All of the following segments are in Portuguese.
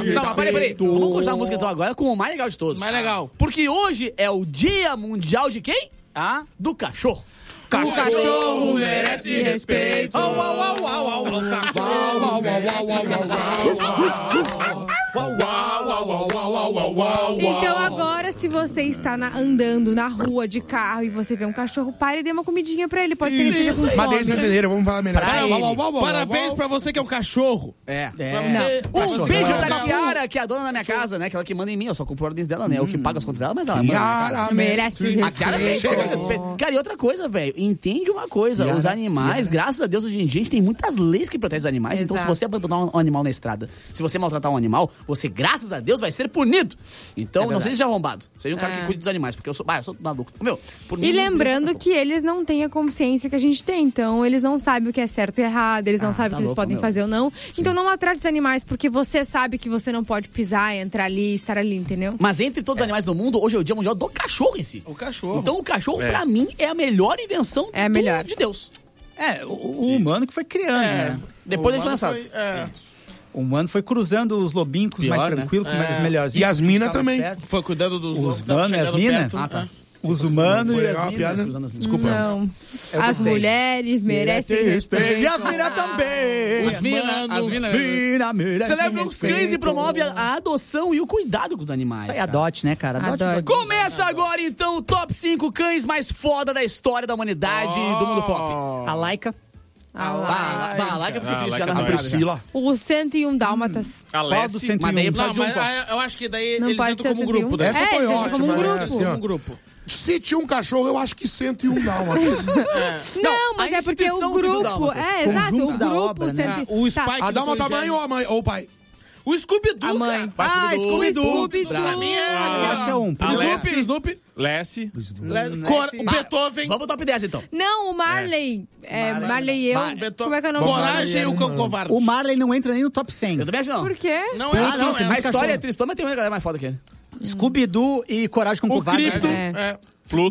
Não, mas peraí. Vamos continuar a música então agora com o mais legal de todos. Mais legal. Porque hoje é o Dia Mundial de quem? Do cachorro. O cachorro merece respeito. Então agora, se você está andando na rua de carro e você vê um cachorro, pare e dê uma comidinha pra ele. Pode ser que ele esteja com Mas desde fome. fevereiro, vamos falar melhor. Parabéns pra você que é um cachorro. É. Pra você... Um beijo pra Kiara, que é a dona da minha casa, né? Aquela que manda em mim, eu só compro ordens dela, né? Eu que pago as contas dela, mas ela manda na minha casa. Merece A Kiara merece respeito. Cara, e outra coisa, velho, entende uma coisa, os animais, graças a Deus, hoje em dia, a gente tem muitas leis que protegem os animais, então se você abandonar um animal na estrada, se você maltratar um animal, você, graças a Deus, vai ser punido. Então, não seja arrombado, seja um cara que cuide dos animais, porque eu sou maluco. Meu, por mim, E lembrando que eles não têm a consciência que a gente tem, então eles não sabem o que é certo e errado, eles não sabem o que eles podem fazer ou não. Então não maltrate os animais, porque você sabe que você não pode pisar, entrar ali, estar ali, entendeu? Mas entre todos os animais do mundo, hoje é o Dia Mundial do Cachorro em si. O cachorro. Então o cachorro, pra mim, é a melhor invenção É a melhor. de Deus. O humano que foi criando, né? Depois eles lançados. O humano foi cruzando os lobinhos com os mais Pior, né? tranquilos, com os mais melhorzinhos. E as minas Ficava também. esperto. Foi cuidando dos Os humanos e as minas? Os humanos e as minas. Desculpa. Não. Eu As gostei. mulheres merecem respeito. E as minas também. As minas. Mina merece Celebra os cães e promove a adoção e o cuidado com os animais. Isso aí, cara. adote, né, cara? Adote. Começa agora, então, o top 5 cães mais foda da história da humanidade e do mundo pop. A Laika. Lá que eu fiquei triste já na A rodada. Priscila. Os 101 dálmatas. Qual do 101? Mas daí Não, precisa de um mas só. eu acho que daí Não eles pode entram ser como 101. grupo. Né? Essa foi eles entram ótima, como um né? grupo. Assim, ó. Como grupo. Se tinha um cachorro, eu acho que 101 dálmatas. Não, mas a é porque o instituição grupo... Dálmatas. Exato, o Conjunto da grupo... obra, né? O Spike A do dálmata Tom e mãe ou a mãe? Ou o pai? O Scooby-Doo, A mãe. cara. Scooby-Doo. Scooby-Doo. Pra mim é... Acho que é um. Snoopy. Lessie. O Beethoven. Vamos ao top 10, então. Não, o Marley. Marley e eu. Como é que é o nome? Coragem e o Cão Covarde. O Marley não entra nem no top 100. Eu também acho não. Por quê? Não é, não é. A história é tristão, mas tem uma galera mais foda que ele. Scooby-Doo e Coragem com O Covarde. Cripto. É. Pluto.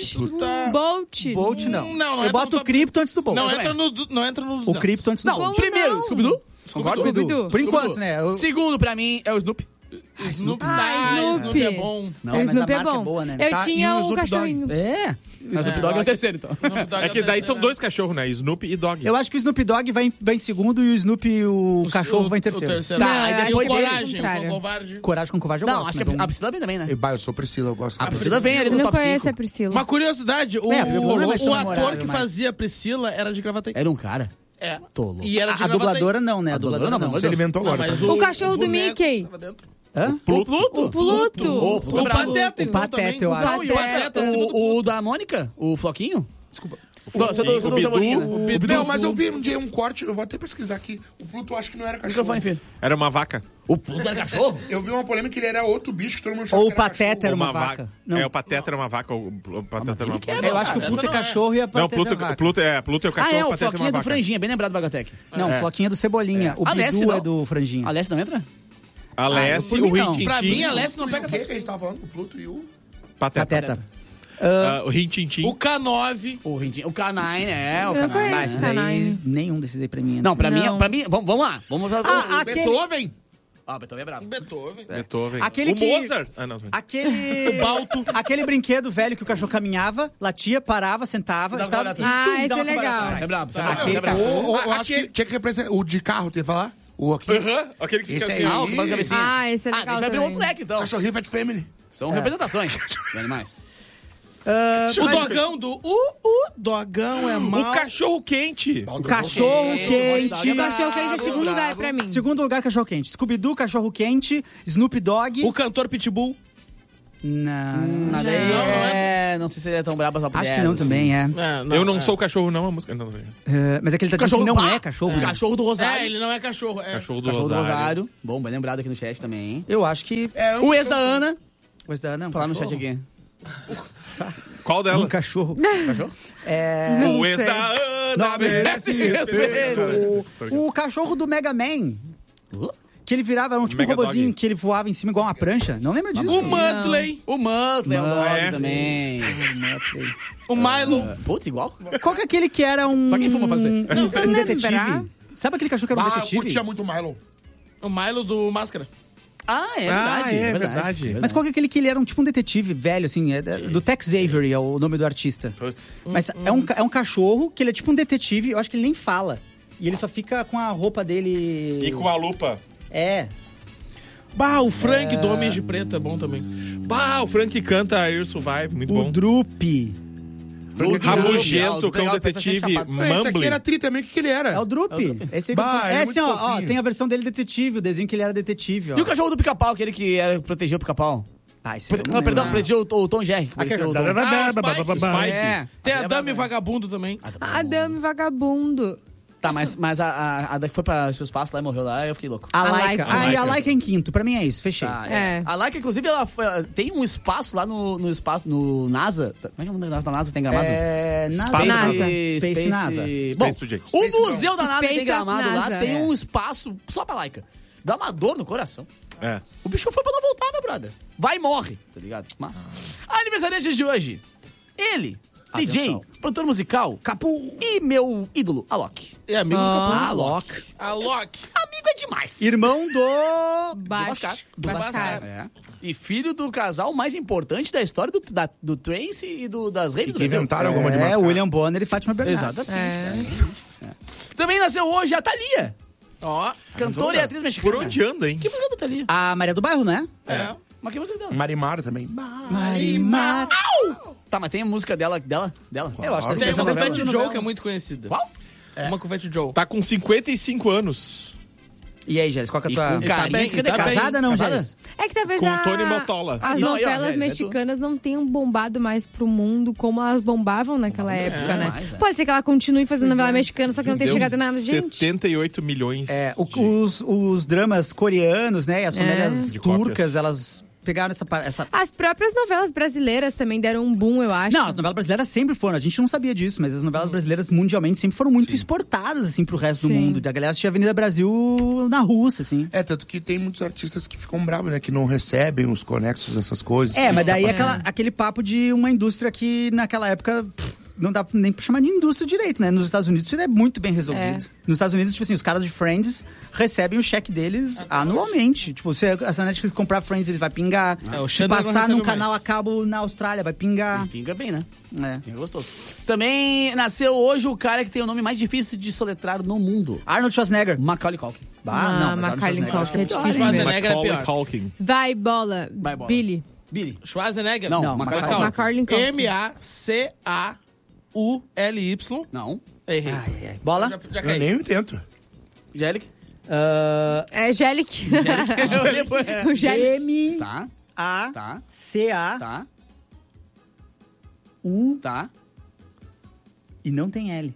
Bolt. Bolt não. Não Eu entra boto no o Cripto antes do Bolt. Não entra no 200. O Cripto antes do Não, Bolt. primeiro, não? Scooby-Doo. Concorda? Scooby-Doo. Por enquanto, né? Segundo, pra mim, é o Snoopy. Snoopy. Snoopy. Snoopy é bom. Não, O mas a Snoopy é marca bom. é boa, né? Eu Tá, tinha e o um Snoop Dogg? cachorrinho. Mas o Snoopy Dogg é o terceiro, então. É que daí são dois cachorros, né? Snoopy e Dog. Eu acho que o Snoop Dogg vai em segundo e o Snoopy, o cachorro, vai em terceiro. Tá, Não, aí eu acho depois que é Coragem, o o contrário. Cão Covarde. Coragem com Covarde eu Não, gosto. acho mas que a Priscila vem também, né? Eu sou Priscila, eu gosto. A Priscila vem ali no Não top conheço 5. a Priscila. Uma curiosidade, É, a Priscila não vai ser o memorável, ator que mas- fazia a Priscila era de Gravataí. Era um cara. É. Tolo. E era de a Gravataí. dubladora não, né? A dubladora dubladora não, não. Você inventou Não, agora. mas tá? O cachorro do boneco Mickey. tava dentro. Hã? Pluto. O Pluto. O Pluto é O brabo. Pateta, então, Pateta, também. eu acho. Não, e o Pateta acima do O da Mônica? O Floquinho? Desculpa. Você do Cebolinha, né? Não, mas eu vi um dia um corte, eu vou até pesquisar aqui. O Pluto eu acho que não era cachorro. Microfone, filho. Era uma vaca. O Pluto era cachorro? Eu vi uma polêmica que ele era outro bicho que todo mundo achava Ou o que era Pateta cachorro. era uma vaca. Não. É, o Pateta era uma vaca. O Pateta era uma vaca. Eu acho que o Pluto é cachorro e a Não, Pateta é Pluto vaca. é o cachorro, Ah, é, o o Pateta é uma Floquinho do vaca. Franjinha, bem lembrado do Bagatec. Não, o Floquinho é do Cebolinha. O A Lessie, Bidu não? é do Franjinha. A Lessie não entra? A Lessie, por mim o não. Rintintim. Pra mim, a Lessie não E pega o que pra ele tava falando? O Pluto e o... Pateta. Pateta. O Rintintim. O K9. O Canine, Eu não conheço Esses essa aí, Nine. nenhum desses aí pra mim. Não, pra Não. mim, vamos lá. Vamos ver. Beethoven? Ah, Beethoven é brabo. Beethoven. Beethoven. Aquele o que- Mozart. Ah, não. Aquele... O Balto. Aquele brinquedo velho que o cachorro caminhava, latia, parava, sentava... Dá uma estava- olhada. Ah, esse dava é uma legal. parada Isso é atrás. brabo, isso é Ah, brabo. Isso é brabo. eu acho que tinha que representar... O de carro, tem que falar? O aqui? Aquele que Esse fica aí. assim. Ah, o que faz a cabecinha. Ah, esse é Ah, legal deixa eu abrir um também. outro leque, então. Cachorrinho Fat Family. São representações de animais. O dogão do... O dogão é mau. O cachorro quente. O cachorro quente... O cachorro quente é segundo lugar pra mim. Segundo lugar, cachorro quente. Scooby-Doo, cachorro quente. Snoop Dogg... O cantor Pitbull. Não, Nada aí. Não sei se ele é tão brabo só por acho que 10, não assim. também, é. Eu não sou o cachorro, não. A música não. Mas é que ele tá dizendo que não é cachorro. O né? cachorro do Rosário. É, ele não é cachorro. É. Cachorro do Cachorro do Rosário. Rosário. Bom, bem lembrado aqui no chat também. Eu acho que... O ex da Ana. Pois dá, não. Falar no chat aqui. Qual dela? Um cachorro. O ex sei. da Ana Não merece respeito. O cachorro do Mega Man. Que ele virava, era um tipo um Mega robozinho Dog. que ele voava em cima igual uma prancha. Não lembra disso? O Mudley. O Muttley é o dog é. também. O Milo. Putz, igual. Qual que é aquele que era um... Só quem fuma faz isso aí. Um Não, detetive. lembrar. Sabe aquele cachorro que era um Ah, eu detetive? curtia muito o Milo. O Milo do Máscara. É verdade. Mas qual que é aquele que ele era tipo um detetive velho, assim, do Tex Avery é o nome do artista. Mas é um cachorro que ele é tipo um detetive, eu acho que ele nem fala. E ele só fica com a roupa dele... E com a lupa. Bah, o Frank do Homens de Preto é bom também. Bah, o Frank canta Air Survive, muito bom. O Drupi. Rabugento, que é um detetive Esse aqui Mumbling. era tri também, o que ele era? É o Drupi. Esse aí Bah, é muito assim, ó, fofinho. tem a versão dele detetive, o desenho que ele era detetive, ó. E o cachorro do Pica-Pau, aquele que protegeu o Pica-Pau? Esse eu Não, perdão, protegeu o Tom Jerry. que conheceu o Tom. Spike. Tem a Dame Vagabundo também. Adame Vagabundo. Tá, mas a que foi para o espaço lá e morreu lá, eu fiquei louco. A Laika. Laika. A Laika em quinto, pra mim é isso, fechei. Tá, É. A Laika, inclusive, ela tem um espaço lá no espaço, no NASA. Como é que é o nome da NASA? Tem Gramado? NASA. Space NASA. Bom, Space Today. o Museu da NASA Space tem Gramado of lá, NASA. tem um espaço só pra Laika. Dá uma dor no coração. É. O bicho foi pra não voltar, meu brother. Vai e morre, tá ligado? Mas. Aniversariantes de hoje. Ele, DJ, produtor musical, Capu. e meu ídolo, Alok. É amigo do Capu. Alok. Alok. Amigo é demais. Irmão do... Bascar. Do Bascar. É. E filho do casal mais importante da história do trance e das raves do Que Brasil. inventaram alguma de mascar. William Bonner e Fátima Bernardes. Exatamente. Também nasceu hoje a Thalia, Ó. cantora e atriz mexicana. Por onde anda, hein? Que música da Thalia? A Maria do Bairro, né? Mas que música dela? Marimar também. Marimar. Tá, mas tem a música dela? Eu acho que Tem essa uma novela. com Fat Joe que é muito conhecida. Qual? Uma com Fat Joe. Tá com 55 anos. E aí, Gélis, qual que é a E tua... com carinha, bem, diz que tá bem. Casada não, Casada? Gélis? É que talvez Com Tony Motola. as Não, aí, ó, novelas é mexicanas não tenham bombado mais pro mundo como elas bombavam naquela época, né? mais, é. Pode ser que ela continue fazendo novela mexicana, só que não tenha Deu chegado nada, gente. 78 milhões. Os dramas coreanos, né? E as famílias De turcas, cópias. elas pegaram essa... As próprias novelas brasileiras também deram um boom, eu acho. Não, as novelas brasileiras sempre foram. A gente não sabia disso, mas as novelas brasileiras mundialmente sempre foram muito exportadas, assim, pro resto do Sim. mundo. Da galera assistia Avenida Brasil na Rússia, assim. Tanto que tem muitos artistas que ficam bravos, né? Que não recebem os conexos, essas coisas. Mas daí aquele papo de uma indústria que naquela época não dá nem pra chamar de indústria direito, né? Nos Estados Unidos isso é muito bem resolvido. Nos Estados Unidos, tipo assim, os caras de Friends recebem o cheque deles anualmente. Tipo, se a Netflix comprar Friends, eles vai pingar. o Se Chandler não passar recebe num canal mais. a cabo na Austrália, vai pingar. E finga bem, né? É. Finga gostoso. Também nasceu hoje o cara que tem o nome mais difícil de soletrar no mundo. Arnold Schwarzenegger. Macaulay Culkin. Mas Macaulay Arnold Schwarzenegger Culkin é pior, difícil hein? mesmo. Schwarzenegger é Macaulay pior. Culkin. Vai bola. Vai bola. Billy. Billy. Schwarzenegger? Não, Não, Macaulay Macaulay Culkin. Macaulay Culkin. M-A-C-A-U-L-Y. Não. Errei. Bola? Já Eu caí. nem tento. Angélica. É Gélic. O Gélic. M-A-C-A-U Tá. Tá. e não tem L.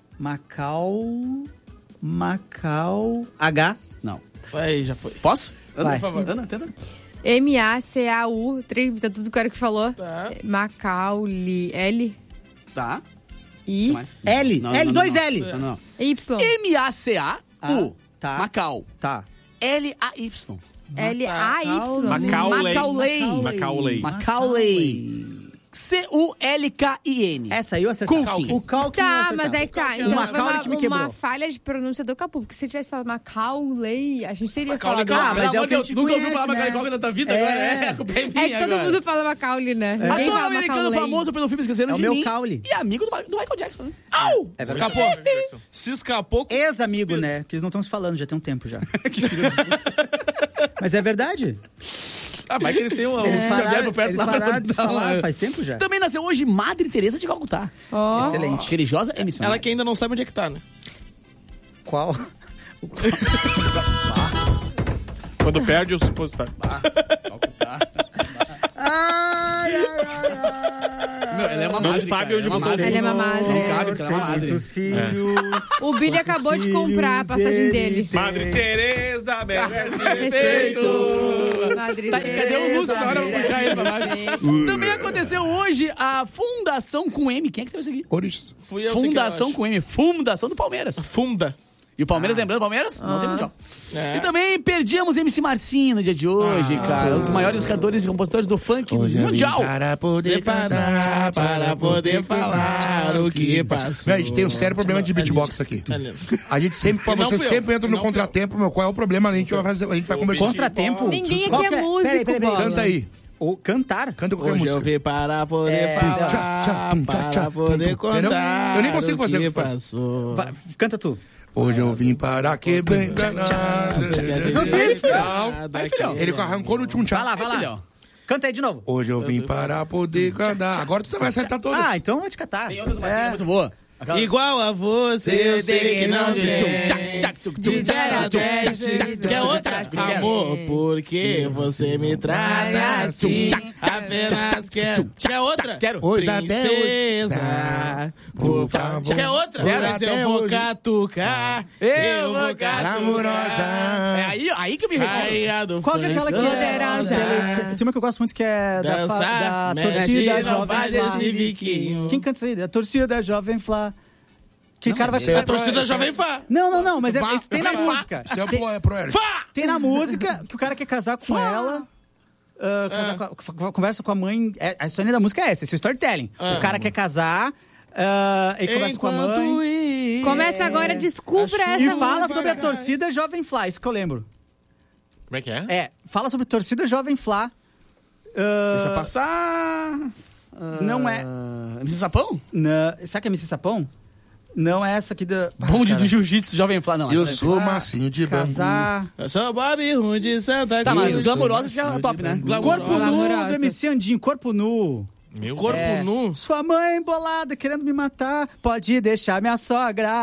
Macau H. Não. Aí, já foi. Posso? Ana, Vai. por favor. Ana, tenta. M-A-C-A-U. Tá tudo claro que falou. Tá. Macaulay. L. Tá. I. Que mais? L. Não, L, não, dois não. L. Não. Y. M-A-C-A-U. Tá. Macau. Tá. L-A-Y. L-A-Y. Macaulay. Macaulay. Macaulay. C-U-L-K-I-N. Essa aí eu acertei. Culkin. O Culkin eu Tá, acertei. mas é que tá. O Então foi Macaulay que me uma quebrou. falha de pronúncia do Capu. Porque se tivesse falado Macaulay, a gente teria Macaulay falado. Culkin. mas é o que a gente Nunca ouviu conhece, falar né? Macaulay Culkin na tua vida É. agora? É, a culpa é minha É que todo agora. mundo fala Macaulay, né? Ninguém Ator fala americano Macaulay. famoso pelo filme Esqueceram É o de meu Mim. Caule. E amigo do Michael Jackson, né? Au! É verdade. Escapou. Se escapou. Ex-amigo, né? Que eles não estão se falando já tem um tempo já. Mas é verdade. Ah, vai que eles têm um Eles Xavier por perto eles lá pra pararam de dar uma- falar faz tempo já. Também nasceu hoje Madre Teresa de Calcutá. Ó. Excelente. Religiosa e missionária. Ela que ainda não sabe onde é que tá, né? Qual? Quando perde o supositório. Meu, ela é uma Não madre, sabe cara. onde Ela é uma botar madre. Ela é uma madre. Não cabe, porque ela é uma madre. filhos. O Billy acabou de comprar a passagem dele. Madre Teresa merece Respeito. Madre Tá, cadê o Lúcio? Agora eu vou puxar ele pra baixo. Também aconteceu hoje a Fundação com M. Quem é que teve isso aqui? Oris. Fui eu sem Fundação querer, com M. Fundação do Palmeiras. eu acho. Funda. E o Palmeiras, lembrando, Palmeiras não tem mundial. E também perdíamos MC Marcinho no dia de hoje, cara. Um dos maiores cantores e compositores do funk mundial. Para poder cantar, para poder falar o que passou. A gente tem um sério problema de beatbox aqui. A gente sempre, você sempre entra no contratempo, meu. Qual é o problema? A gente vai conversar. Contratempo? Ninguém aqui é músico, Bola. Canta aí. Ou cantar. Canta qualquer Hoje música. eu vim para poder falar, para poder contar. Eu nem consigo fazer o que o que faz. passou. Canta tu. Hoje eu vim para que bem danado. Não fiz. Aí, filhão. Ele arrancou no tchum-tchá. Vai lá. Filhão. Canta aí de novo. Hoje eu vim para poder cantar. Agora tu vai acertar todas. Ah, então vou te catar. Tem outra do Marcinho muito boa. Igual a você, eu sei que não quer outra? Amor, porque você me trata assim? Apenas quer outra? Quero. Princesa, por favor. Quer outra? Mas eu vou catucar. Eu vou catucar. Amorosa. É aí que eu me recordo. Qual que é aquela que Poderosa. Tem uma que eu gosto muito que é da torcida Jovem Flá. Quem canta isso aí? Da torcida Jovem Flá. Que cara vai A torcida Jovem Flá. Não, mas isso tem na música. Isso é pro Eric. Tem na música que o cara quer casar com ela. Conversa com a mãe. A história da música é essa, esse é o storytelling. O cara quer casar e conversa com a mãe. Começa agora, descubra essa E música. fala sobre a torcida Jovem Flá, isso que eu lembro. Como é que é? Fala sobre a torcida Jovem Flá. Deixa passar. Não é. MC Sapão? Sabe que é MC Sapão? Não é essa aqui da. Bonde do Jiu-Jitsu Jovem Flá, não. Eu sou Marcinho de Bambu. Casar. Eu sou Bob Rum de Santa Cruz. Tá, mas Glamurosa já é top, né? Corpo nu Glamurosa. do MC Andinho, corpo nu. Meu Corpo nu. Sua mãe bolada querendo me matar, pode deixar minha sogra.